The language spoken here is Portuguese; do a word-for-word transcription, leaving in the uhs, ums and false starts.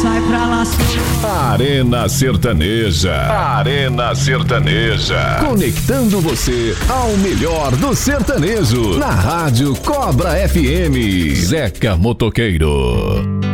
Sai pra lá, seu... Arena Sertaneja. Arena Sertaneja. Conectando você ao melhor do sertanejo. Na Rádio Cobra F M. Zeca Motoqueiro.